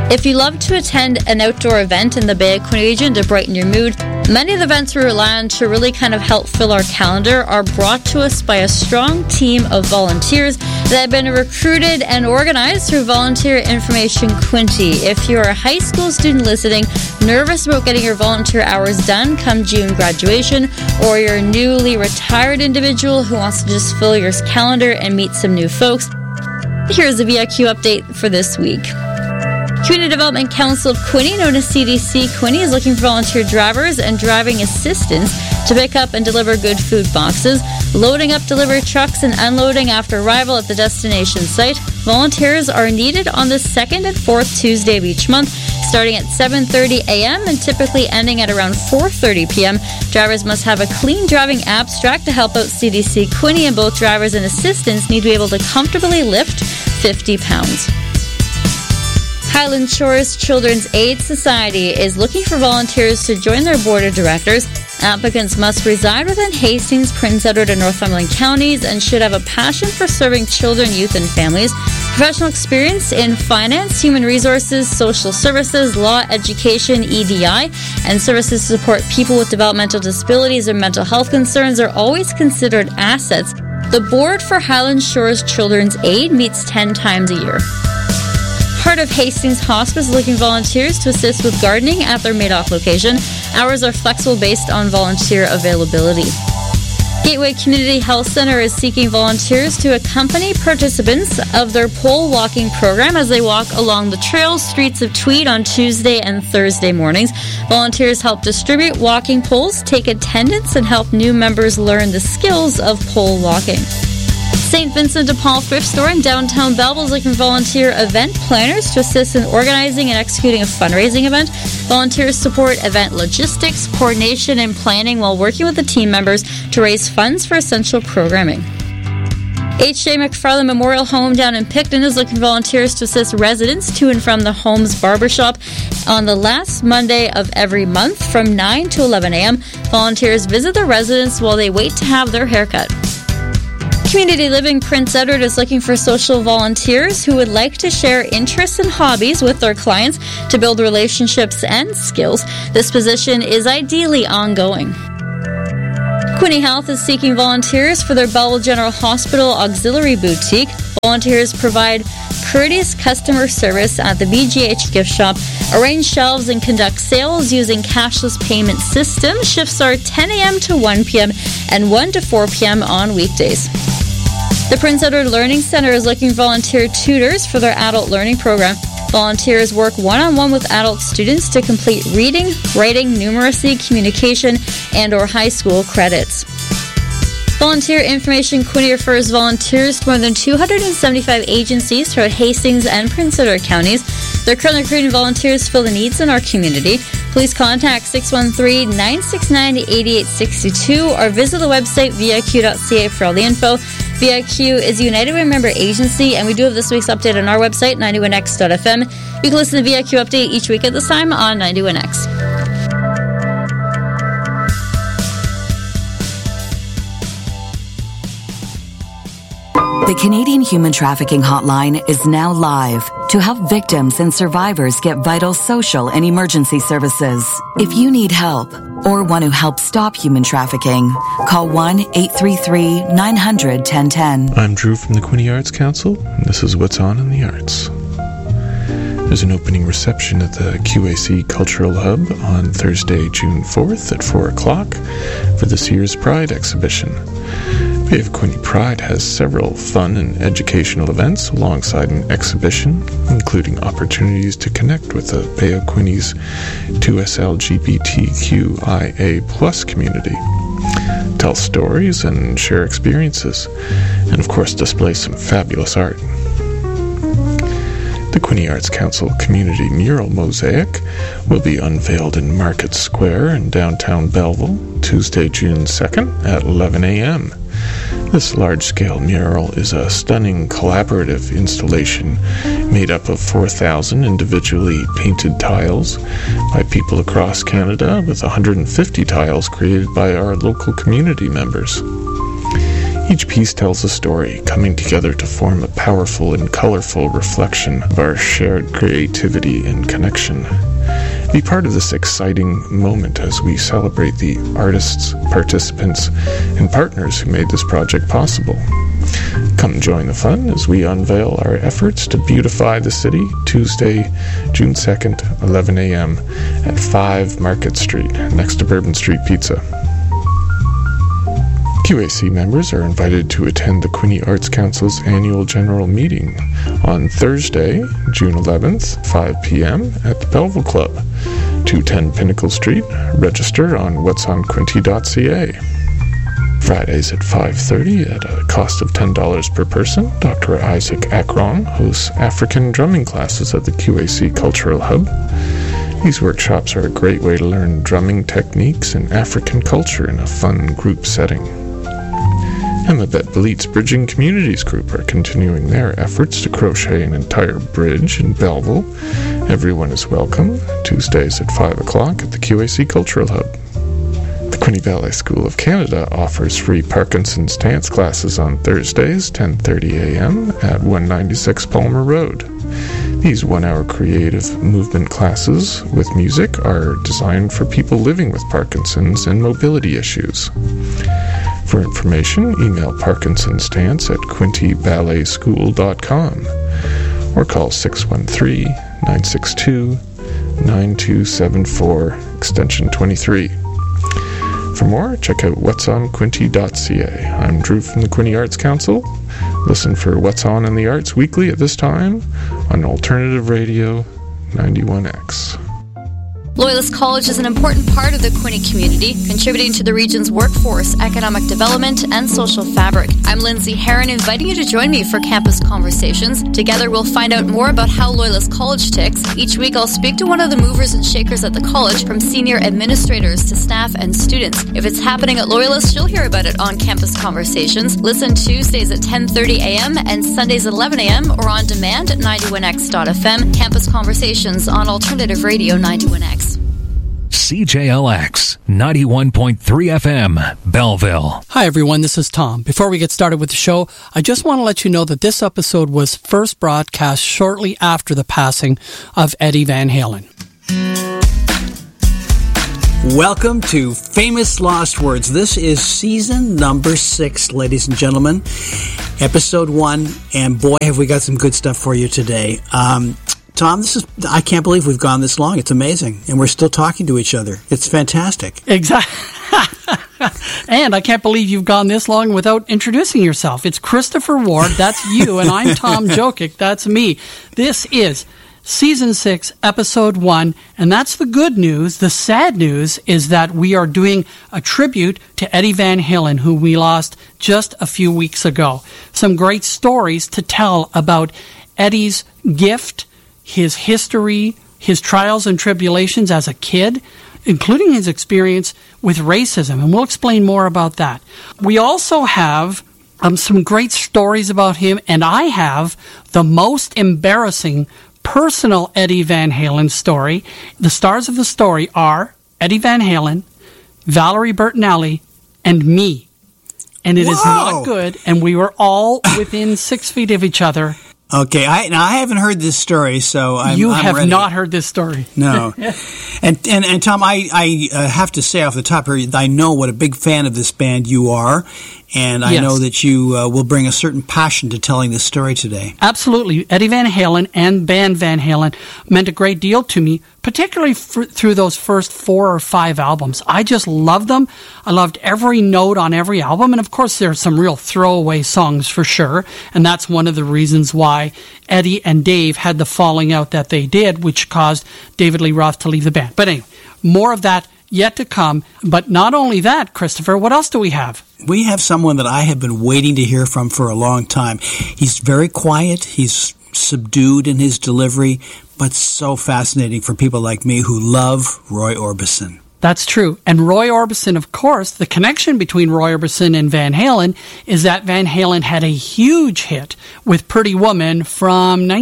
If you love to attend an outdoor event in the Bay of Quinte region to brighten your mood, many of the events we rely on to really kind of help fill our calendar are brought to us by a strong team of volunteers that have been recruited and organized through Volunteer Information Quinte. If you're a high school student listening, nervous about getting your volunteer hours done come June graduation, or you're a newly retired individual who wants to just fill your calendar and meet some new folks, here's a VIQ update for this week. Community Development Council of Quinte, known as CDC Quinte, is looking for volunteer drivers and driving assistants to pick up and deliver good food boxes, loading up delivery trucks and unloading after arrival at the destination site. Volunteers are needed on the second and fourth Tuesday of each month, starting at 7:30 a.m. and typically ending at around 4:30 p.m. Drivers must have a clean driving abstract to help out CDC Quinte, and both drivers and assistants need to be able to comfortably lift 50 pounds. Highland Shores Children's Aid Society is looking for volunteers to join their board of directors. Applicants must reside within Hastings, Prince Edward, and Northumberland counties and should have a passion for serving children, youth, and families, professional experience in finance, human resources, social services, law, education, EDI, and services to support people with developmental disabilities or mental health concerns are always considered assets. The board for Highland Shores Children's Aid meets 10 times a year. Heart of Hastings Hospice is looking for volunteers to assist with gardening at their Madoff location. Hours are flexible based on volunteer availability. Gateway Community Health Center is seeking volunteers to accompany participants of their pole walking program as they walk along the trails, streets of Tweed on Tuesday and Thursday mornings. Volunteers help distribute walking poles, take attendance, and help new members learn the skills of pole walking. St. Vincent de Paul Thrift Store in downtown Belleville is looking for volunteer event planners to assist in organizing and executing a fundraising event. Volunteers support event logistics, coordination, and planning while working with the team members to raise funds for essential programming. H.J. McFarland Memorial Home down in Picton is looking for volunteers to assist residents to and from the home's barbershop on the last Monday of every month from 9 to 11 a.m. Volunteers visit the residents while they wait to have their haircut. Community Living Prince Edward is looking for social volunteers who would like to share interests and hobbies with their clients to build relationships and skills. This position is ideally ongoing. Quinte Health is seeking volunteers for their Belleville General Hospital Auxiliary Boutique. Volunteers provide courteous customer service at the BGH gift shop, arrange shelves, and conduct sales using cashless payment system. Shifts are 10 a.m. to 1 p.m. and 1 to 4 p.m. on weekdays. The Prince Edward Learning Center is looking for volunteer tutors for their adult learning program. Volunteers work one-on-one with adult students to complete reading, writing, numeracy, communication, and/or high school credits. Volunteer Information Quinte refers volunteers to more than 275 agencies throughout Hastings and Prince Edward counties. They're currently recruiting volunteers to fill the needs in our community. Please contact 613-969-8862 or visit the website viq.ca for all the info. VIQ is a United Way member agency, and we do have this week's update on our website, 91x.fm. You can listen to VIQ Update each week at this time on 91x. The Canadian Human Trafficking Hotline is now live to help victims and survivors get vital social and emergency services. If you need help or want to help stop human trafficking, call 1-833-900-1010. I'm Drew from the Quinte Arts Council, and this is What's On in the Arts. There's an opening reception at the QAC Cultural Hub on Thursday, June 4th at 4 o'clock for this year's Pride exhibition. Bay of Quinte Pride has several fun and educational events alongside an exhibition, including opportunities to connect with the Bay of Quinte's 2SLGBTQIA+ community, tell stories and share experiences, and of course display some fabulous art. The Quinte Arts Council Community Mural Mosaic will be unveiled in Market Square in downtown Belleville, Tuesday, June 2nd at 11 a.m. This large-scale mural is a stunning collaborative installation made up of 4,000 individually painted tiles by people across Canada, with 150 tiles created by our local community members. Each piece tells a story, coming together to form a powerful and colorful reflection of our shared creativity and connection. Be part of this exciting moment as we celebrate the artists, participants, and partners who made this project possible. Come join the fun as we unveil our efforts to beautify the city Tuesday, June 2nd, 11 a.m. at 5 Market Street, next to Bourbon Street Pizza. QAC members are invited to attend the Quinte Arts Council's annual general meeting on Thursday, June 11th, 5 p.m. at the Belleville Club, 210 Pinnacle Street. Register on whatsonquinte.ca. Fridays at 5:30 at a cost of $10 per person. Dr. Isaac Akron hosts African drumming classes at the QAC Cultural Hub. These workshops are a great way to learn drumming techniques and African culture in a fun group setting. Hemabet Balit's Bridging Communities Group are continuing their efforts to crochet an entire bridge in Belleville. Everyone is welcome. Tuesdays at 5 o'clock at the QAC Cultural Hub. The Quinte Ballet School of Canada offers free Parkinson's dance classes on Thursdays, 10:30 a.m. at 196 Palmer Road. These one-hour creative movement classes with music are designed for people living with Parkinson's and mobility issues. For information, email parkinsonsdance at quinteballet.school.com or call 613-962-9274, extension 23. For more, check out whatsonquinte.ca. I'm Drew from the Quinte Arts Council. Listen for What's On in the Arts weekly at this time on Alternative Radio 91X. Loyalist College is an important part of the Quinte community, contributing to the region's workforce, economic development, and social fabric. I'm Lindsay Herron, inviting you to join me for Campus Conversations. Together, we'll find out more about how Loyalist College ticks. Each week, I'll speak to one of the movers and shakers at the college, from senior administrators to staff and students. If it's happening at Loyalist, you'll hear about it on Campus Conversations. Listen Tuesdays at 10:30 a.m. and Sundays at 11 a.m. or on demand at 91x.fm. Campus Conversations on Alternative Radio 91X. CJLX 91.3 FM, Belleville. Hi everyone, this is Tom. Before we get started with the show, I just want to let you know that this episode was first broadcast shortly after the passing of Eddie Van Halen. Welcome to Famous Lost Words. This is season number 6, ladies and gentlemen. Episode 1, and boy, have we got some good stuff for you today. Tom, I can't believe we've gone this long. It's amazing. And we're still talking to each other. It's fantastic. Exactly. And I can't believe you've gone this long without introducing yourself. It's Christopher Ward, that's you, and I'm Tom Jokic, that's me. This is Season 6, Episode 1, and that's the good news. The sad news is that we are doing a tribute to Eddie Van Halen, who we lost just a few weeks ago. Some great stories to tell about Eddie's gift, his history, his trials and tribulations as a kid, including his experience with racism, and we'll explain more about that. We also have some great stories about him, and I have the most embarrassing personal Eddie Van Halen story. The stars of the story are Eddie Van Halen, Valerie Bertinelli, and me. And it is not good, and we were all within 6 feet of each other. Okay, I haven't heard this story, so I'm have ready. Not heard this story. No. and Tom, I have to say off the top here, I know what a big fan of this band you are, and I know that you will bring a certain passion to telling this story today. Absolutely. Eddie Van Halen and band Van Halen meant a great deal to me, particularly through those first 4 or 5 albums. I just loved them. I loved every note on every album, and of course there are some real throwaway songs for sure, and that's one of the reasons why Eddie and Dave had the falling out that they did, which caused David Lee Roth to leave the band. But anyway, more of that yet to come. But not only that, Christopher, what else do we have? We have someone that I have been waiting to hear from for a long time. He's very quiet. He's subdued in his delivery, but so fascinating for people like me who love Roy Orbison. That's true. And Roy Orbison, of course, the connection between Roy Orbison and Van Halen is that Van Halen had a huge hit with Pretty Woman from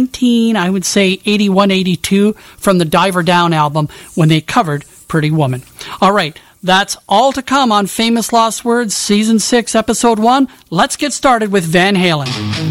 81, 82, from the Diver Down album when they covered Pretty Woman. All right, That's all to come on Famous Lost Words, Season 6, Episode 1. Let's get started with Van Halen.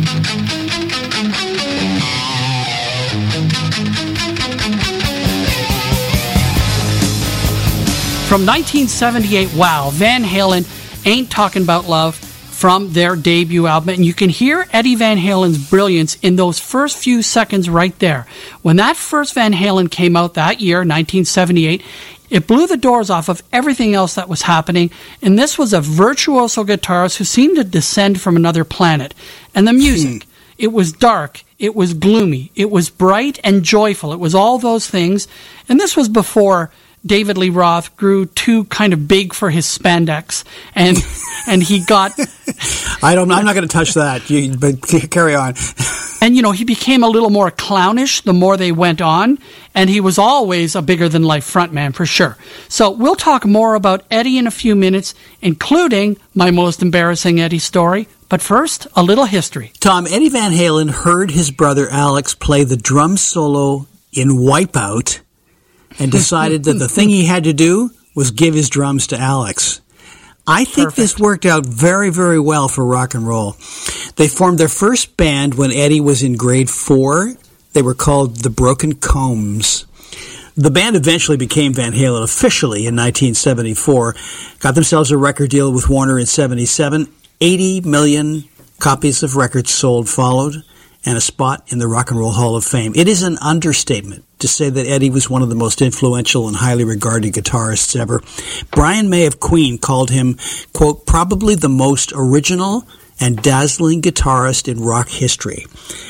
From 1978, wow, Van Halen, Ain't Talking About Love, from their debut album. And you can hear Eddie Van Halen's brilliance in those first few seconds right there. When that first Van Halen came out that year, 1978, it blew the doors off of everything else that was happening, and this was a virtuoso guitarist who seemed to descend from another planet. And the music, it was dark, it was gloomy, it was bright and joyful, it was all those things. And this was before David Lee Roth grew too kind of big for his spandex, and he got... I'm not going to touch that, but carry on. And, he became a little more clownish the more they went on, and he was always a bigger-than-life frontman, for sure. So we'll talk more about Eddie in a few minutes, including my most embarrassing Eddie story. But first, a little history. Tom, Eddie Van Halen heard his brother Alex play the drum solo in Wipeout and decided that the thing he had to do was give his drums to Alex. I think this worked out very, very well for rock and roll. They formed their first band when Eddie was in grade 4. They were called the Broken Combs. The band eventually became Van Halen officially in 1974, got themselves a record deal with Warner in 77. 80 million copies of records sold followed, and a spot in the Rock and Roll Hall of Fame. It is an understatement to say that Eddie was one of the most influential and highly regarded guitarists ever. Brian May of Queen called him, quote, probably the most original and dazzling guitarist in rock history.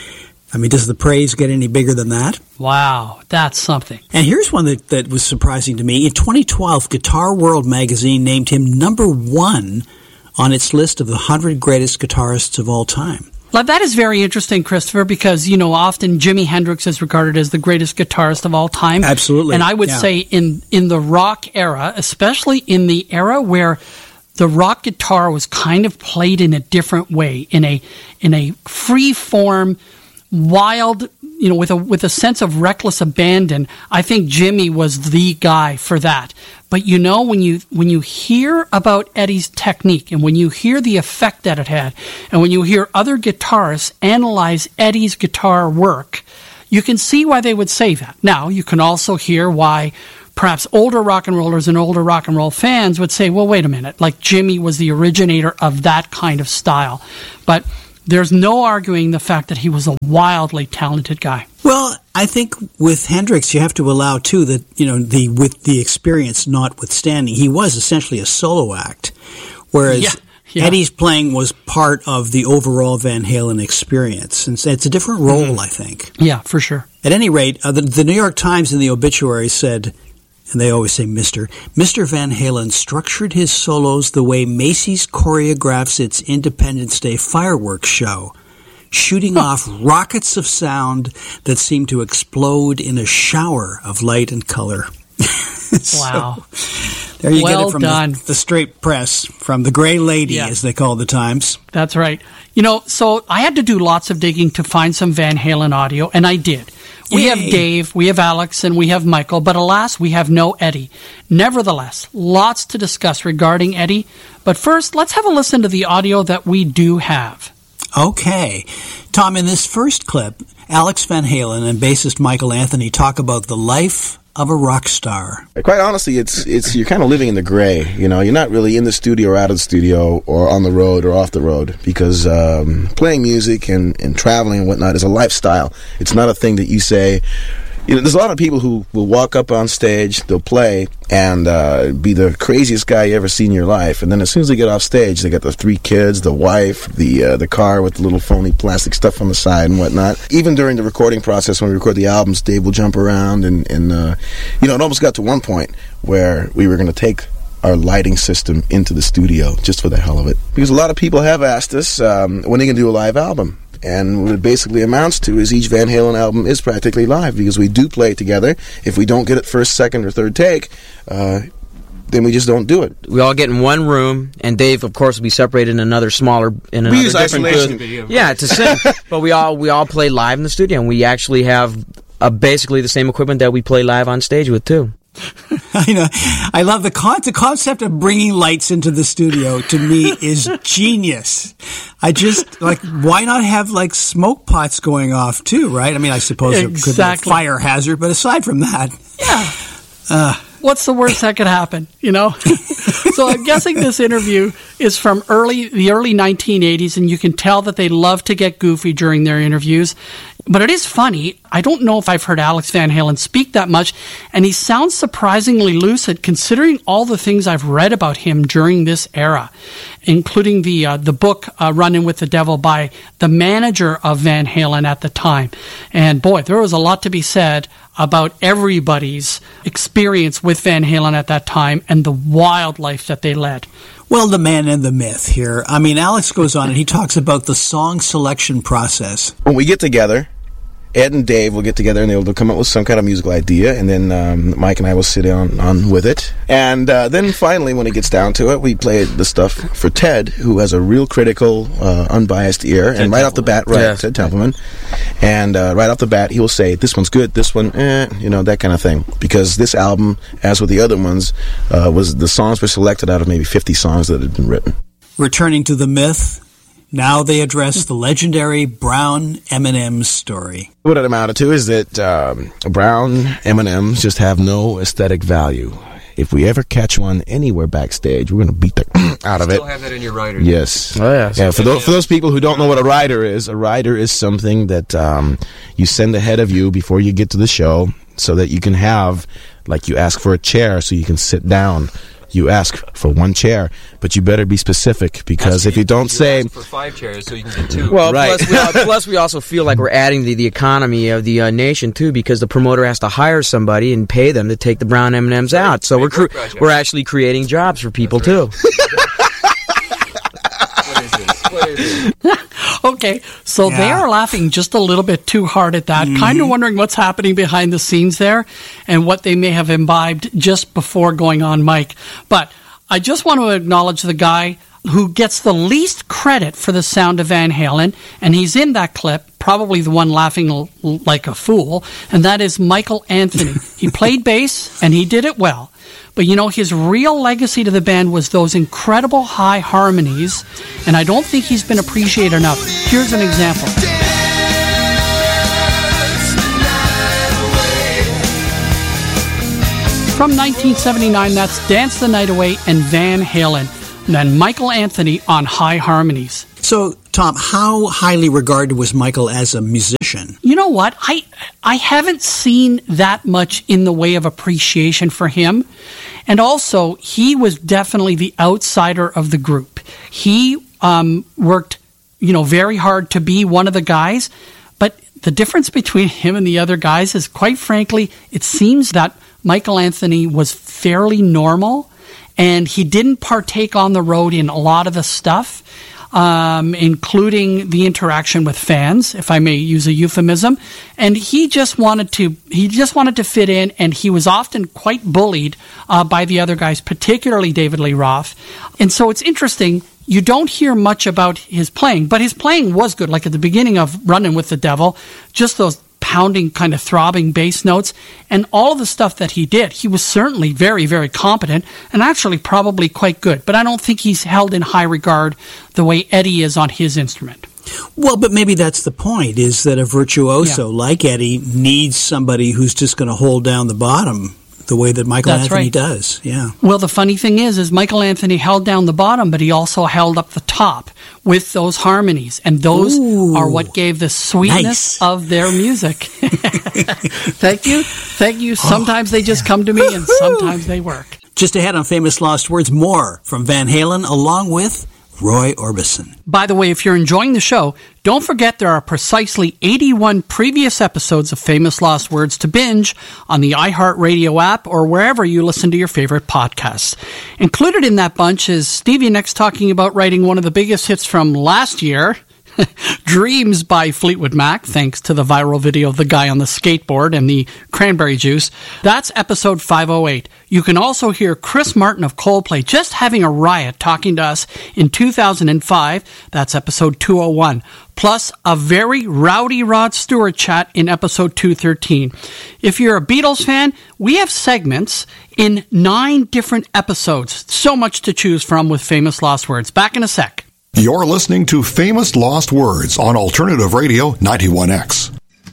I mean, does the praise get any bigger than that? Wow, that's something. And here's one that was surprising to me. In 2012, Guitar World magazine named him number 1 on its list of the 100 greatest guitarists of all time. Well, that is very interesting, Christopher, because, often Jimi Hendrix is regarded as the greatest guitarist of all time. Absolutely. And I would say in the rock era, especially in the era where the rock guitar was kind of played in a different way, in a free form, wild, with a sense of reckless abandon, I think Jimmy was the guy for that. But when you hear about Eddie's technique, and when you hear the effect that it had, and when you hear other guitarists analyze Eddie's guitar work, you can see why they would say that. Now, you can also hear why perhaps older rock and rollers and older rock and roll fans would say, well, wait a minute, like Jimmy was the originator of that kind of style. But there's no arguing the fact that he was a wildly talented guy. Well, I think with Hendrix, you have to allow, too, that, with the experience notwithstanding, he was essentially a solo act, whereas Eddie's playing was part of the overall Van Halen experience. And it's a different role, I think. Yeah, for sure. At any rate, the New York Times in the obituary said, and they always say Mr. Van Halen structured his solos the way Macy's choreographs its Independence Day fireworks show, shooting off rockets of sound that seem to explode in a shower of light and color. Wow. There you get it from the straight press, from the Gray Lady, as they call the Times. That's right. So I had to do lots of digging to find some Van Halen audio, and I did. We have Dave, we have Alex, and we have Michael, but alas, we have no Eddie. Nevertheless, lots to discuss regarding Eddie. But first, let's have a listen to the audio that we do have. Okay. Tom, in this first clip, Alex Van Halen and bassist Michael Anthony talk about the life of a rock star. Quite honestly, it's you're kind of living in the gray. You're not really in the studio or out of the studio or on the road or off the road, because playing music and traveling and whatnot is a lifestyle. It's not a thing that you say. There's a lot of people who will walk up on stage, they'll play, and be the craziest guy you ever seen in your life. And then as soon as they get off stage, they got the 3 kids, the wife, the car with the little phony plastic stuff on the side and whatnot. Even during the recording process, when we record the albums, Dave will jump around, and it almost got to one point where we were going to take our lighting system into the studio just for the hell of it. Because a lot of people have asked us when are you going to do a live album? And what it basically amounts to is each Van Halen album is practically live, because we do play together. If we don't get it first, second, or third take, then we just don't do it. We all get in one room, and Dave, of course, will be separated in another smaller, in another we use different isolation booth. Yeah, to sing. But we all play live in the studio, and we actually have basically the same equipment that we play live on stage with too. I know. I love the concept of bringing lights into the studio. To me, is genius. I just why not have smoke pots going off too, right? I mean, I suppose it could be a fire hazard, but aside from that, what's the worst that could happen? So I'm guessing this interview is from the early 1980s, and you can tell that they love to get goofy during their interviews. But it is funny. I don't know if I've heard Alex Van Halen speak that much, and he sounds surprisingly lucid considering all the things I've read about him during this era, including the book Run-In with the Devil by the manager of Van Halen at the time. And boy, there was a lot to be said about everybody's experience with Van Halen at that time and the wild life that they led. Well, the man and the myth here. I mean, Alex goes on and he talks about the song selection process. When we get together, Ed and Dave will get together and they'll come up with some kind of musical idea, and then Mike and I will sit on with it. And then finally, when it gets down to it, we play the stuff for Ted, who has a real critical, unbiased ear. And right off the bat, Ted Templeman. And right off the bat, he will say, this one's good, this one, that kind of thing. Because this album, as with the other ones, the songs were selected out of maybe 50 songs that had been written. Returning to the myth, now they address the legendary brown M&M's story. What it amounted to is that brown M&M's just have no aesthetic value. If we ever catch one anywhere backstage, we're going to beat the out of it. Still have that in your rider. Yes. Oh, yeah. Yeah. For those people who don't know what a rider is something that you send ahead of you before you get to the show, so that you can have, you ask for a chair so you can sit down. You ask for one chair, but you better be specific, because if you don't say... ask for 5 chairs so you can get 2. Well, right. plus we also feel like we're adding to the economy of the nation, too, because the promoter has to hire somebody and pay them to take the brown M&Ms out. So we're actually creating jobs for people, too. What is this? Okay, so they are laughing just a little bit too hard at that, kind of wondering what's happening behind the scenes there and what they may have imbibed just before going on mic. But I just want to acknowledge the guy who gets the least credit for the sound of Van Halen, and he's in that clip, probably the one laughing like a fool, and that is Michael Anthony. He played bass, and he did it well. But, his real legacy to the band was those incredible high harmonies, and I don't think he's been appreciated enough. Here's an example. From 1979, that's Dance the Night Away and Van Halen. And then Michael Anthony on high harmonies. So, Tom, how highly regarded was Michael as a musician? You know what? I haven't seen that much in the way of appreciation for him. And also, he was definitely the outsider of the group. He worked, very hard to be one of the guys. But the difference between him and the other guys is, quite frankly, it seems that Michael Anthony was fairly normal, and he didn't partake on the road in a lot of the stuff, including the interaction with fans, if I may use a euphemism. And he just wanted to fit in, and he was often quite bullied by the other guys, particularly David Lee Roth. And so it's interesting. You don't hear much about his playing, but his playing was good. Like at the beginning of Run-In with the Devil, just those pounding, kind of throbbing bass notes, and all of the stuff that he did. He was certainly very, very competent, and actually probably quite good. But I don't think he's held in high regard the way Eddie is on his instrument. Well, but maybe that's the point, is that a virtuoso like Eddie needs somebody who's just going to hold down the bottom the way that Michael Anthony does. Yeah. Well, the funny thing is Michael Anthony held down the bottom, but he also held up the top with those harmonies, and those are what gave the sweetness of their music. Thank you. Sometimes they just come to me, and sometimes they work. Just ahead on Famous Lost Words, more from Van Halen along with Roy Orbison. By the way, if you're enjoying the show, don't forget there are precisely 81 previous episodes of Famous Lost Words to binge on the iHeartRadio app or wherever you listen to your favorite podcasts. Included in that bunch is Stevie Nicks talking about writing one of the biggest hits from last year, Dreams by Fleetwood Mac, thanks to the viral video of the guy on the skateboard and the cranberry juice. That's episode 508. You can also hear Chris Martin of Coldplay just having a riot talking to us in 2005. That's episode 201. Plus a very rowdy Rod Stewart chat in episode 213. If you're a Beatles fan, we have segments in 9 different episodes. So much to choose from with Famous Lost Words. Back in a sec. You're listening to Famous Lost Words on Alternative Radio 91X.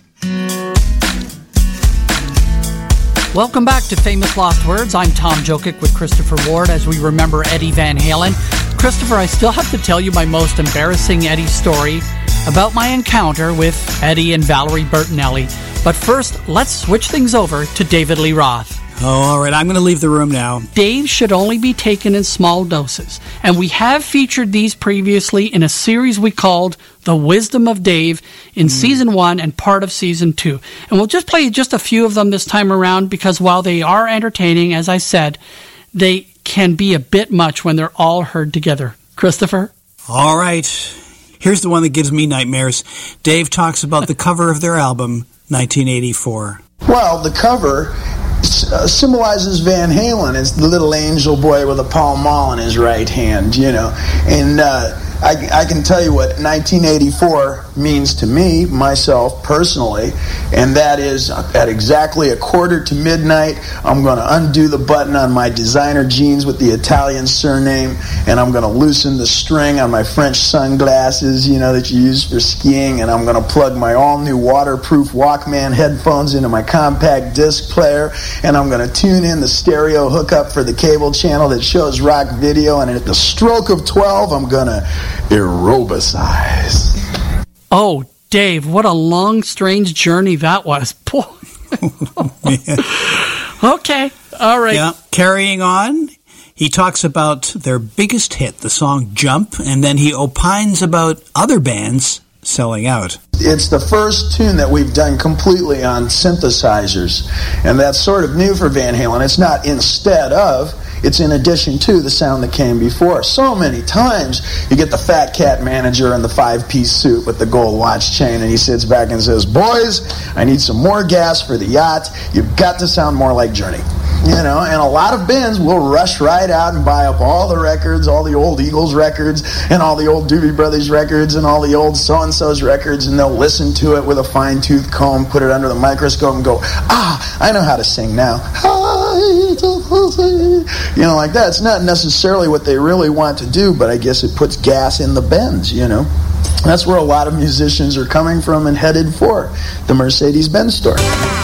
Welcome back to Famous Lost Words. I'm Tom Jokic with Christopher Ward as we remember Eddie Van Halen. Christopher, I still have to tell you my most embarrassing Eddie story about my encounter with Eddie and Valerie Bertinelli. But first, let's switch things over to David Lee Roth. Oh, all right. I'm going to leave the room now. Dave should only be taken in small doses. And we have featured these previously in a series we called The Wisdom of Dave in Season 1 and part of Season 2. And we'll just play just a few of them this time around because while they are entertaining, as I said, they can be a bit much when they're all heard together. Christopher? All right. Here's the one that gives me nightmares. Dave talks about the cover of their album, 1984. Well, the cover symbolizes Van Halen as the little angel boy with a Pall Mall in his right hand, you know. And I can tell you what 1984 means to me, myself, personally, and that is at exactly midnight, I'm going to undo the button on my designer jeans with the Italian surname, and I'm going to loosen the string on my French sunglasses, you know, that you use for skiing, and I'm going to plug my all-new waterproof Walkman headphones into my compact disc player, and I'm going to tune in the stereo hookup for the cable channel that shows rock video, and at the stroke of 12, I'm going to aerobicize. Oh, Dave, what a long, strange journey that was. Boy. Okay, all right. Yeah, carrying on, he talks about their biggest hit, the song Jump, and then he opines about other bands selling out. It's the first tune that we've done completely on synthesizers, and that's sort of new for Van Halen. It's not instead of, it's in addition to the sound that came before. So many times you get the fat cat manager in the 5-piece suit with the gold watch chain, and he sits back and says, "Boys, I need some more gas for the yacht. You've got to sound more like Journey." You know, and a lot of bands will rush right out and buy up all the records, all the old Eagles records, and all the old Doobie Brothers records, and all the old so-and-so's records, and they'll listen to it with a fine-tooth comb, put it under the microscope, and go, I know how to sing now. You know, like that. It's not necessarily what they really want to do, but I guess it puts gas in the Benz, you know. That's where a lot of musicians are coming from and headed for, the Mercedes-Benz store.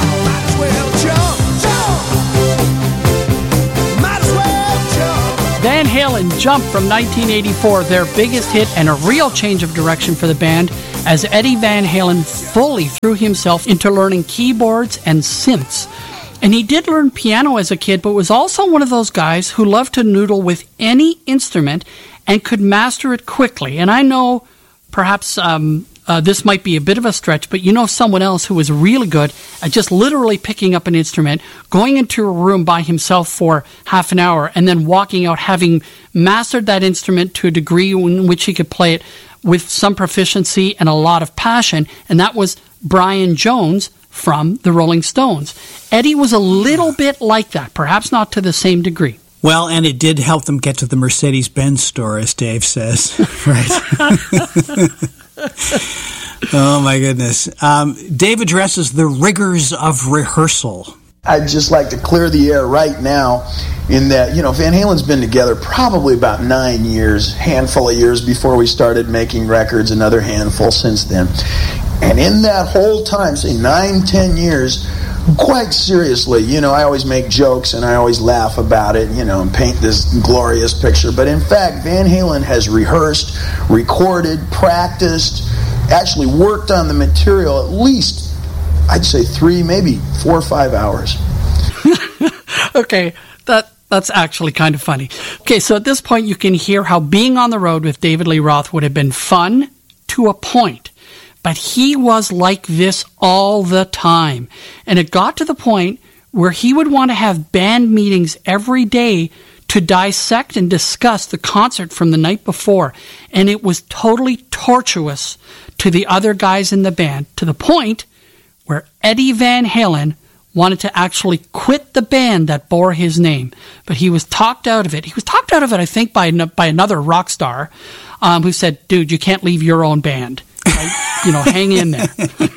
Van Halen Jump from 1984, their biggest hit and a real change of direction for the band as Eddie Van Halen fully threw himself into learning keyboards and synths. And he did learn piano as a kid, but was also one of those guys who loved to noodle with any instrument and could master it quickly. And I know perhaps this might be a bit of a stretch, but you know someone else who was really good at just literally picking up an instrument, going into a room by himself for half an hour, and then walking out having mastered that instrument to a degree in which he could play it with some proficiency and a lot of passion, and that was Brian Jones from the Rolling Stones. Eddie was a little bit like that, perhaps not to the same degree. Well, and it did help them get to the Mercedes-Benz store, as Dave says. Right. Oh, my goodness. Dave addresses the rigors of rehearsal. I'd just like to clear the air right now in that, you know, Van Halen's been together probably about 9 years, handful of years before we started making records, another handful since then. And in that whole time, say 9-10 years, quite seriously, you know, I always make jokes and I always laugh about it, you know, and paint this glorious picture. But in fact, Van Halen has rehearsed, recorded, practiced, actually worked on the material at least, I'd say 3, maybe 4 or 5 hours. Okay, that's actually kind of funny. Okay, so at this point you can hear how being on the road with David Lee Roth would have been fun to a point. But he was like this all the time. And it got to the point where he would want to have band meetings every day to dissect and discuss the concert from the night before, and it was totally tortuous to the other guys in the band, to the point where Eddie Van Halen wanted to actually quit the band that bore his name, but he was talked out of it. He was talked out of it, I think, by another rock star who said, "Dude, you can't leave your own band. Hang in there."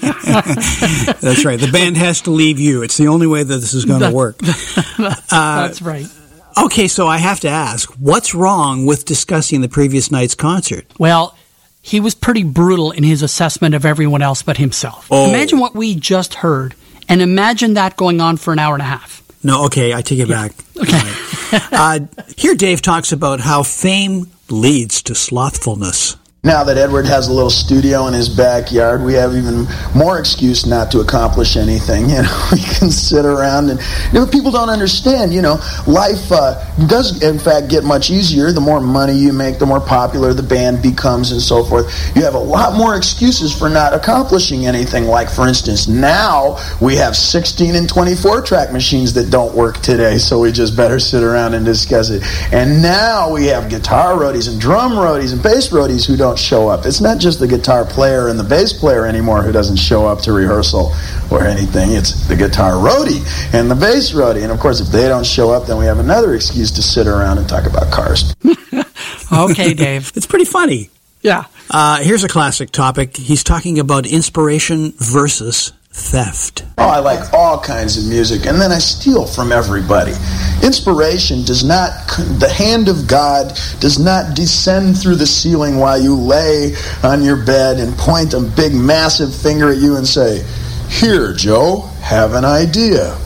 That's right. The band has to leave you. It's the only way that this is going to work. That's right. Okay, so I have to ask, what's wrong with discussing the previous night's concert? Well, he was pretty brutal in his assessment of everyone else but himself. Oh. Imagine what we just heard, and imagine that going on for an hour and a half. No, okay, I take it back. Okay. Here Dave talks about how fame leads to slothfulness. Now that Edward has a little studio in his backyard, we have even more excuse not to accomplish anything. We can sit around and people don't understand. Life does in fact get much easier. The more money you make, the more popular the band becomes, and so forth. You have a lot more excuses for not accomplishing anything. Like, for instance, now we have 16 and 24 track machines that don't work today, so we just better sit around and discuss it. And now we have guitar roadies and drum roadies and bass roadies who don't show up. It's not just the guitar player and the bass player anymore who doesn't show up to rehearsal or anything. It's the guitar roadie and the bass roadie. And of course, if they don't show up, then we have another excuse to sit around and talk about cars. Okay, Dave. It's pretty funny. Yeah. Here's a classic topic. He's talking about inspiration versus theft. Oh, I like all kinds of music, and then I steal from everybody. Inspiration the hand of God does not descend through the ceiling while you lay on your bed and point a big, massive finger at you and say, "Here, Joe, have an idea."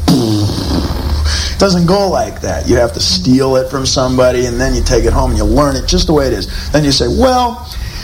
It doesn't go like that. You have to steal it from somebody, and then you take it home and you learn it just the way it is. Then you say, "Well,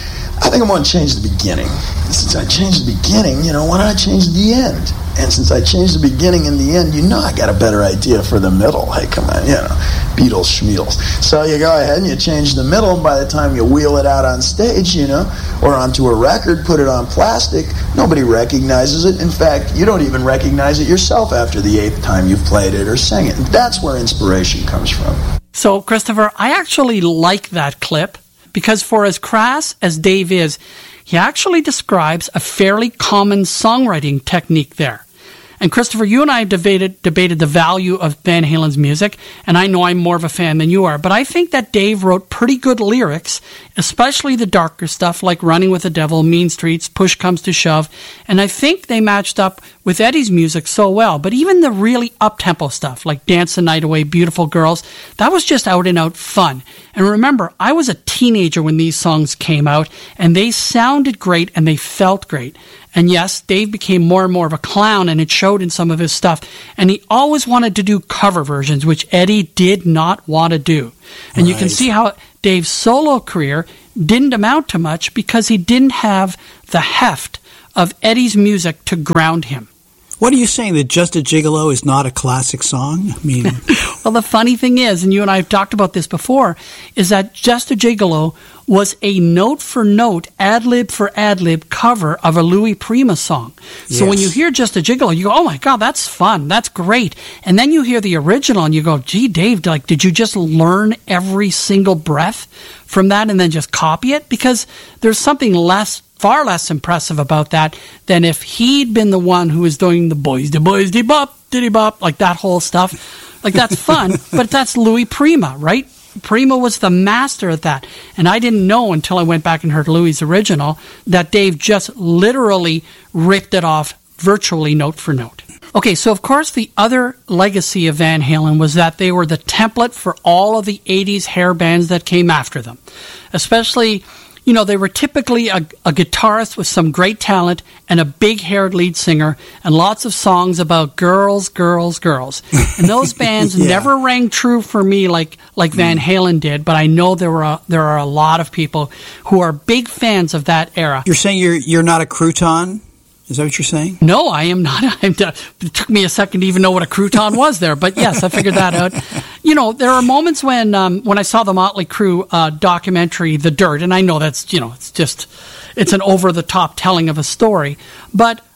I think I'm going to change the beginning. Since I changed the beginning, why don't I change the end? And since I changed the beginning and the end, I got a better idea for the middle. Hey, come on, Beatles, schmeals." So you go ahead and you change the middle, and by the time you wheel it out on stage, or onto a record, put it on plastic, nobody recognizes it. In fact, you don't even recognize it yourself after the 8th time you've played it or sang it. And that's where inspiration comes from. So, Christopher, I actually like that clip, because for as crass as Dave is, he actually describes a fairly common songwriting technique there. And Christopher, you and I debated the value of Van Halen's music, and I know I'm more of a fan than you are, but I think that Dave wrote pretty good lyrics, especially the darker stuff like Running with the Devil, Mean Streets, Push Comes to Shove, and I think they matched up with Eddie's music so well. But even the really up-tempo stuff like Dance the Night Away, Beautiful Girls, that was just out-and-out fun. And remember, I was a teenager when these songs came out, and they sounded great and they felt great. And yes, Dave became more and more of a clown, and it showed in some of his stuff. And he always wanted to do cover versions, which Eddie did not want to do. And you can see how Dave's solo career didn't amount to much because he didn't have the heft of Eddie's music to ground him. What are you saying, that Just a Gigolo is not a classic song? I mean, well, the funny thing is, and you and I have talked about this before, is that Just a Gigolo was a note-for-note, ad-lib-for-ad-lib cover of a Louis Prima song. So when you hear Just a Gigolo, you go, "Oh my God, that's fun, that's great." And then you hear the original and you go, "Gee, Dave, did you just learn every single breath from that and then just copy it?" Because there's something far less impressive about that than if he'd been the one who was doing the boys de bop, diddy bop, like that whole stuff. Like, that's fun, but that's Louis Prima, right? Prima was the master at that. And I didn't know until I went back and heard Louis' original that Dave just literally ripped it off virtually note for note. Okay, so of course the other legacy of Van Halen was that they were the template for all of the 80s hair bands that came after them. Especially, they were typically a guitarist with some great talent and a big-haired lead singer and lots of songs about girls, girls, girls. And those bands never rang true for me like Van Halen did, but I know there are a lot of people who are big fans of that era. You're saying you're not a crouton? Is that what you're saying? No, I am not. It took me a second to even know what a crouton was there, but yes, I figured that out. There are moments when I saw the Motley Crue documentary, The Dirt, and I know that's, it's an over-the-top telling of a story, but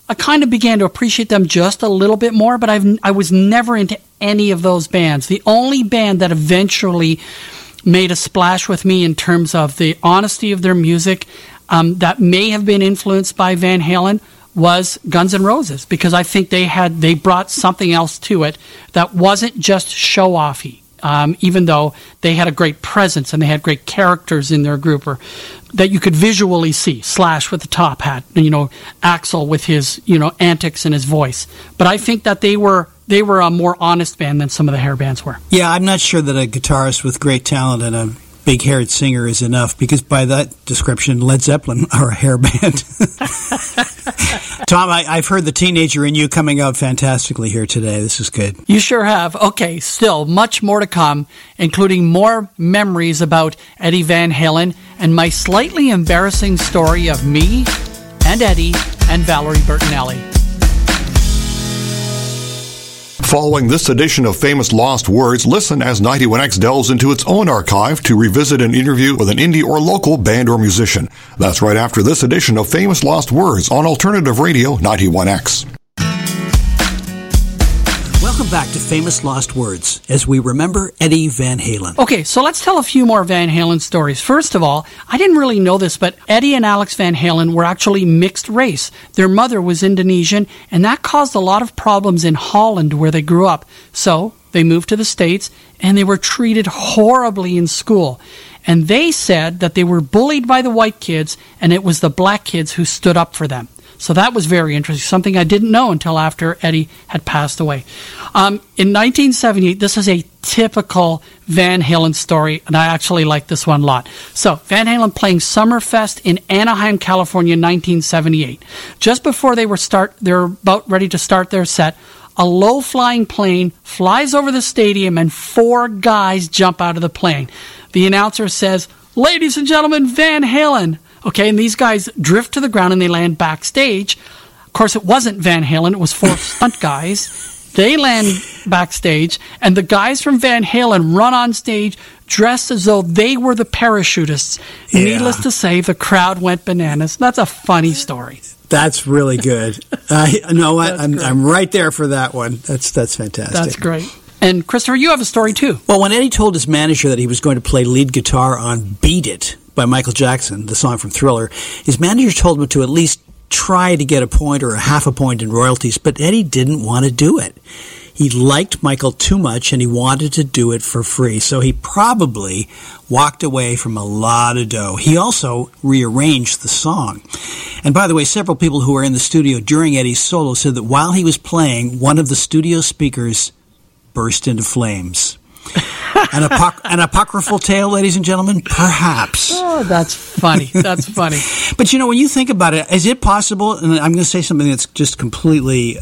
I kind of began to appreciate them just a little bit more, but I was never into any of those bands. The only band that eventually made a splash with me in terms of the honesty of their music that may have been influenced by Van Halen was Guns N' Roses, because I think they brought something else to it that wasn't just show-offy. Even though they had a great presence and they had great characters in their group, or that you could visually see. Slash with the top hat, Axl with his, antics and his voice. But I think that they were a more honest band than some of the hair bands were. Yeah, I'm not sure that a guitarist with great talent and a big-haired singer is enough, because by that description, Led Zeppelin are a hair band. Tom, I've heard the teenager in you coming out fantastically here today. This is good. You sure have. Okay, still much more to come, including more memories about Eddie Van Halen and my slightly embarrassing story of me and Eddie and Valerie Bertinelli. Following this edition of Famous Lost Words, listen as 91X delves into its own archive to revisit an interview with an indie or local band or musician. That's right after this edition of Famous Lost Words on Alternative Radio 91X. Welcome back to Famous Lost Words as we remember Eddie Van Halen. Okay, so let's tell a few more Van Halen stories. First of all, I didn't really know this, but Eddie and Alex Van Halen were actually mixed race. Their mother was Indonesian, and that caused a lot of problems in Holland where they grew up. So they moved to the States, and they were treated horribly in school. And they said that they were bullied by the white kids, and it was the black kids who stood up for them. So that was very interesting, something I didn't know until after Eddie had passed away. In 1978, this is a typical Van Halen story, and I actually like this one a lot. So, Van Halen playing Summerfest in Anaheim, California in 1978. Just before they're about ready to start their set, a low-flying plane flies over the stadium and 4 guys jump out of the plane. The announcer says, "Ladies and gentlemen, Van Halen." Okay, and these guys drift to the ground and they land backstage. Of course, it wasn't Van Halen, it was 4 stunt guys. They land backstage, and the guys from Van Halen run on stage dressed as though they were the parachutists. Yeah. Needless to say, the crowd went bananas. That's a funny story. That's really good. You know what? I'm right there for that one. That's fantastic. That's great. And Christopher, you have a story too. Well, when Eddie told his manager that he was going to play lead guitar on Beat It by Michael Jackson, the song from Thriller, his manager told him to at least try to get a point or a half a point in royalties, but Eddie didn't want to do it. He liked Michael too much, and he wanted to do it for free, so he probably walked away from a lot of dough. He also rearranged the song. And by the way, several people who were in the studio during Eddie's solo said that while he was playing, one of the studio speakers burst into flames. An apocryphal tale, ladies and gentlemen? Perhaps. Oh, that's funny. That's funny. But, when you think about it, is it possible, and I'm going to say something that's just completely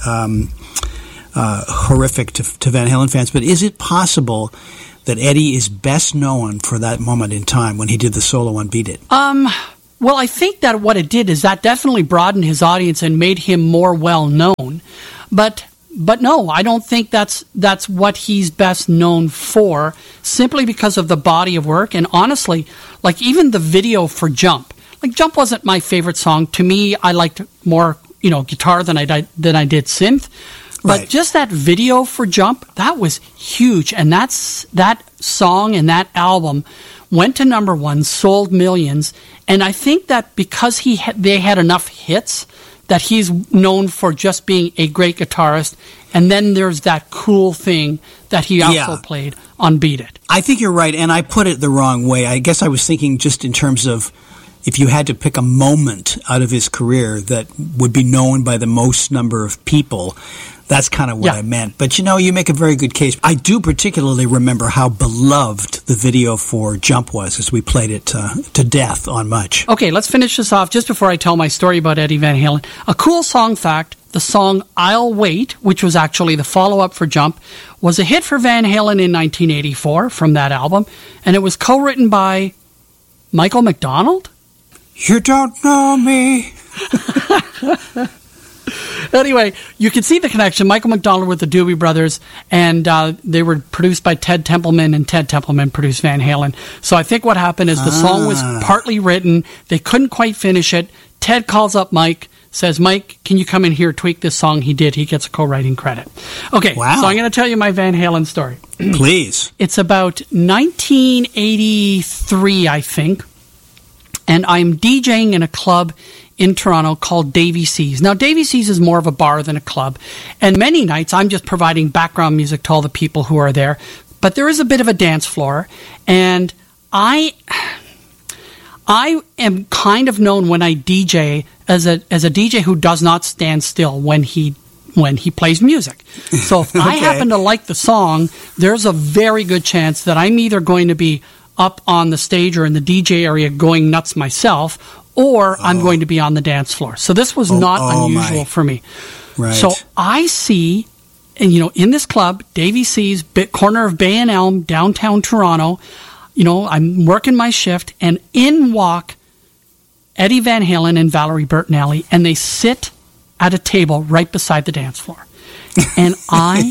horrific to Van Halen fans, but is it possible that Eddie is best known for that moment in time when he did the solo on Beat It? Well, I think that what it did is that definitely broadened his audience and made him more well-known. But no, I don't think that's what he's best known for, simply because of the body of work. And honestly, like even the video for Jump. Like Jump wasn't my favorite song. To me, I liked more, guitar than I did synth. But Right. Just that video for Jump, that was huge. And that song and that album went to #1, sold millions. And I think that because they had enough hits, that he's known for just being a great guitarist, and then there's that cool thing that he also played on Beat It. I think you're right, and I put it the wrong way. I guess I was thinking just in terms of if you had to pick a moment out of his career that would be known by the most number of people, that's kind of what I meant. But you make a very good case. I do particularly remember how beloved the video for Jump was as we played it to death on Much. Okay, let's finish this off just before I tell my story about Eddie Van Halen. A cool song fact, the song I'll Wait, which was actually the follow-up for Jump, was a hit for Van Halen in 1984 from that album, and it was co-written by Michael McDonald? You don't know me. Anyway, you can see the connection. Michael McDonald with the Doobie Brothers, and they were produced by Ted Templeman, and Ted Templeman produced Van Halen. So I think what happened is the song was partly written. They couldn't quite finish it. Ted calls up Mike, says, Mike, can you come in here, tweak this song? He did. He gets a co-writing credit. Okay, Wow. so I'm going to tell you my Van Halen story. Please. It's about 1983, I think, and I'm DJing in a club in Toronto called Davy C's. Now, Davy C's is more of a bar than a club, and many nights I'm just providing background music to all the people who are there, but there is a bit of a dance floor, and I am kind of known when I DJ as a DJ who does not stand still when he plays music. So if I happen to like the song, there's a very good chance that I'm either going to be up on the stage or in the DJ area going nuts myself, or I'm going to be on the dance floor. So this was not unusual for me. Right. So I see, and in this club, Davy C's, corner of Bay and Elm, downtown Toronto, I'm working my shift, and in walk Eddie Van Halen and Valerie Bertinelli, and they sit at a table right beside the dance floor. And I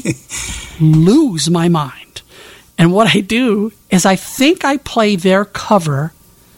lose my mind. And what I do is I think I play their cover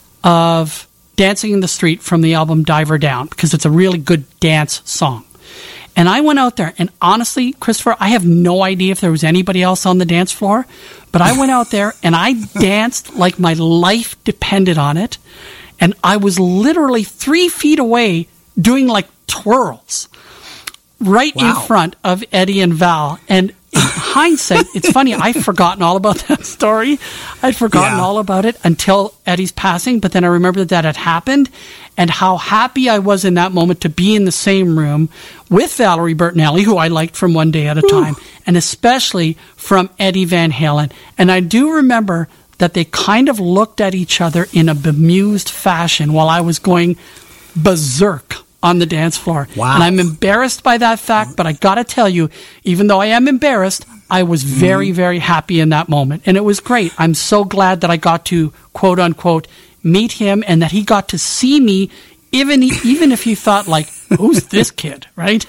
of Dancing in the Street from the album Diver Down, because it's a really good dance song. And I went out there, and honestly, Christopher, I have no idea if there was anybody else on the dance floor, but I went out there and I danced like my life depended on it. And I was literally 3 feet away doing like twirls right in front of Eddie and Val. And in hindsight, it's funny, I'd forgotten all about that story. I'd forgotten all about it until Eddie's passing, but then I remembered that it happened and how happy I was in that moment to be in the same room with Valerie Bertinelli, who I liked from One Day at a Time, and especially from Eddie Van Halen. And I do remember that they kind of looked at each other in a bemused fashion while I was going berserk on the dance floor. Wow. And I'm embarrassed by that fact, but I got to tell you, even though I am embarrassed, I was very, very happy in that moment. And it was great. I'm so glad that I got to, quote unquote, meet him and that he got to see me, even if he thought, like, who's this kid, right?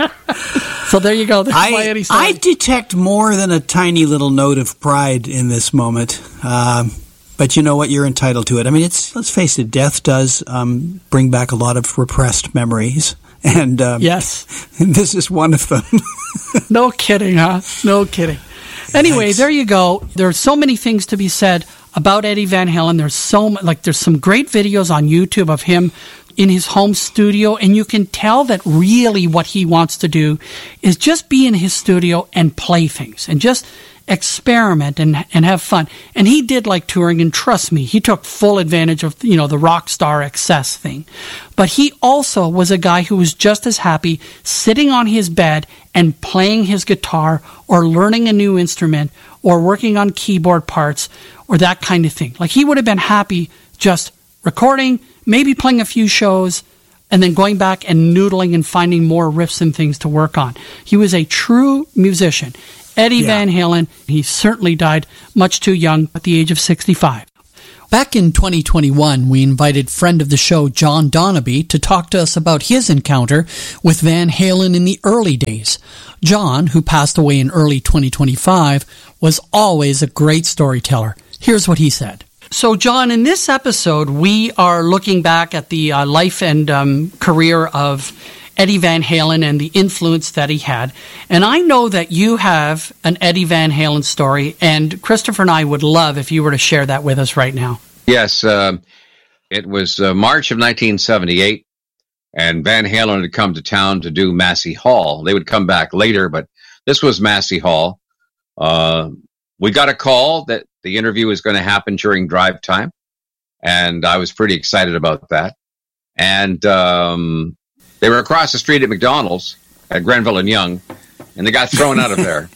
So there you go. That's why Eddie said. I detect more than a tiny little note of pride in this moment. But you know what? You're entitled to it. I mean, let's face it, death does bring back a lot of repressed memories. And yes, this is one of them. No kidding, huh? No kidding. Anyway, There you go. There's so many things to be said about Eddie Van Halen. There's some great videos on YouTube of him in his home studio, and you can tell that really what he wants to do is just be in his studio and play things and just experiment and have fun. And he did like touring, and trust me, he took full advantage of, the rock star excess thing. But he also was a guy who was just as happy sitting on his bed and playing his guitar or learning a new instrument or working on keyboard parts or that kind of thing. Like, he would have been happy just recording, maybe playing a few shows, and then going back and noodling and finding more riffs and things to work on. He was a true musician. Eddie Van Halen, he certainly died much too young at the age of 65. Back in 2021, we invited friend of the show, John Donaby, to talk to us about his encounter with Van Halen in the early days. John, who passed away in early 2025, was always a great storyteller. Here's what he said. So, John, in this episode, we are looking back at the life and career of Eddie Van Halen and the influence that he had. And I know that you have an Eddie Van Halen story, and Christopher and I would love if you were to share that with us right now. Yes, it was March of 1978, and Van Halen had come to town to do Massey Hall. They would come back later, but this was Massey Hall. We got a call that the interview was going to happen during drive time, and I was pretty excited about that. And they were across the street at McDonald's at Grenville and Yonge, and they got thrown out of there.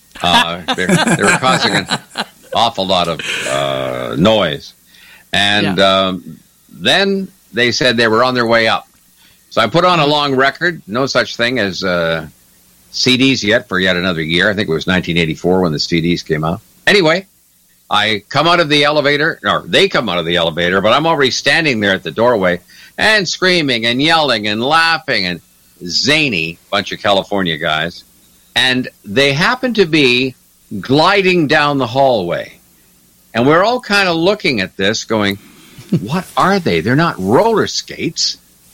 They were causing an awful lot of noise. And then they said they were on their way up. So I put on a long record, no such thing as CDs yet for yet another year. I think it was 1984 when the CDs came out. Anyway, I come out of the elevator, or they come out of the elevator, but I'm already standing there at the doorway and screaming and yelling and laughing and zany bunch of California guys. And they happen to be gliding down the hallway. And we're all kind of looking at this going, what are they? They're not roller skates.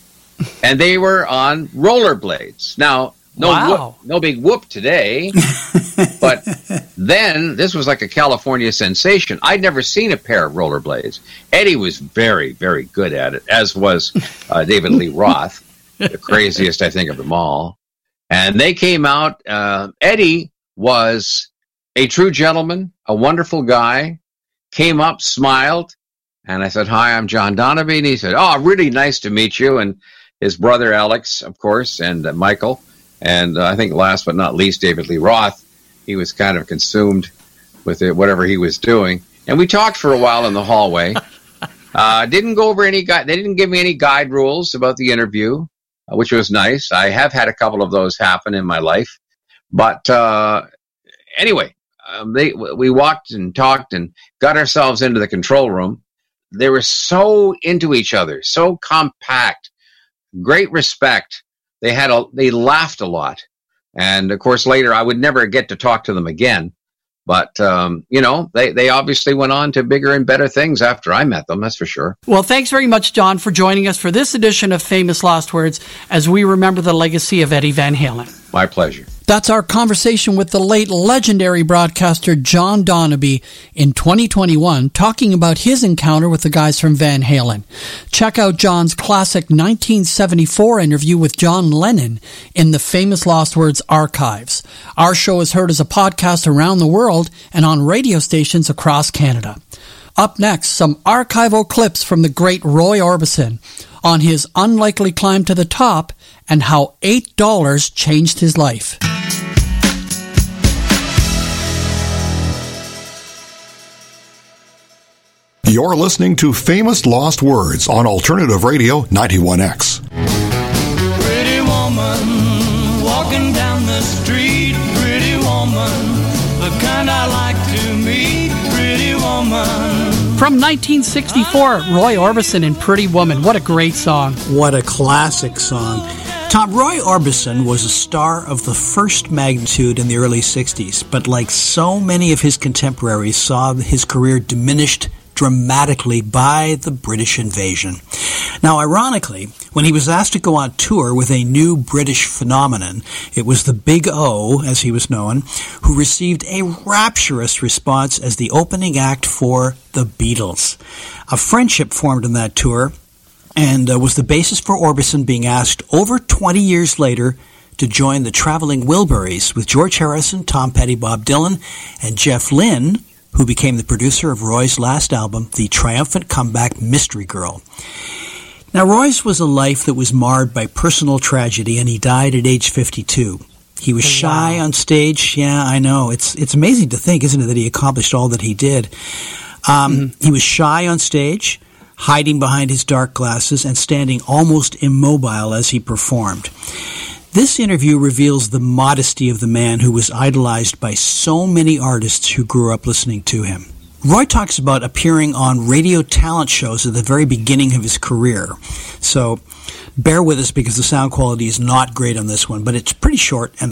and they were on rollerblades. Now, no big whoop today, but then this was like a California sensation. I'd never seen a pair of rollerblades. Eddie was very, very good at it, as was David Lee Roth, the craziest, I think, of them all. And they came out. Eddie was a true gentleman, a wonderful guy, came up, smiled, and I said, "Hi, I'm John Donaby." And he said, "Oh, really nice to meet you." And his brother Alex, of course, and Michael, and I think last but not least, David Lee Roth. He was kind of consumed with whatever he was doing. And we talked for a while in the hallway. Didn't go over any they didn't give me any guide rules about the interview, which was nice. I have had a couple of those happen in my life. But anyway, we walked and talked and got ourselves into the control room. They were so into each other, so compact, great respect. They laughed a lot. And of course, later I would never get to talk to them again. But, they obviously went on to bigger and better things after I met them, that's for sure. Well, thanks very much, John, for joining us for this edition of Famous Lost Words as we remember the legacy of Eddie Van Halen. My pleasure. That's our conversation with the late legendary broadcaster John Donaby in 2021, talking about his encounter with the guys from Van Halen. Check out John's classic 1974 interview with John Lennon in the Famous Lost Words archives. Our show is heard as a podcast around the world and on radio stations across Canada. Up next, some archival clips from the great Roy Orbison on his unlikely climb to the top and how $8 changed his life. You're listening to Famous Lost Words on Alternative Radio 91X. Pretty woman walking down the street, pretty woman, the kind I like to meet, pretty woman. From 1964, Roy Orbison and Pretty Woman. What a great song. What a classic song. Tom, Roy Orbison was a star of the first magnitude in the early 60s, but like so many of his contemporaries, saw his career diminished dramatically by the British invasion. Now, ironically, when he was asked to go on tour with a new British phenomenon, it was the Big O, as he was known, who received a rapturous response as the opening act for the Beatles. A friendship formed on that tour and was the basis for Orbison being asked over 20 years later to join the Traveling Wilburys with George Harrison, Tom Petty, Bob Dylan, and Jeff Lynne, who became the producer of Roy's last album, The Triumphant Comeback Mystery Girl. Now, Roy's was a life that was marred by personal tragedy, and he died at age 52. He was shy on stage. Yeah, I know. It's amazing to think, isn't it, that he accomplished all that he did. He was shy on stage, hiding behind his dark glasses, and standing almost immobile as he performed. This interview reveals the modesty of the man who was idolized by so many artists who grew up listening to him. Roy talks about appearing on radio talent shows at the very beginning of his career. So bear with us because the sound quality is not great on this one, but it's pretty short and